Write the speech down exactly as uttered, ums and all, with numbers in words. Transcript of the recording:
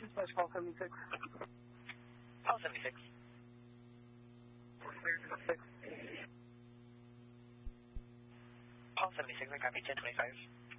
Dispatch call seventy-six. Call seventy-six. Six. Call seventy-six, I copy ten twenty-five.